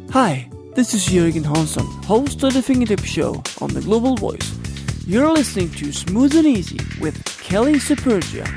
Hi, this is Jürgen Hansson, host of the Fingertip Show on the Global Voice. You're listening to Smooth and Easy with Kelly Supergia.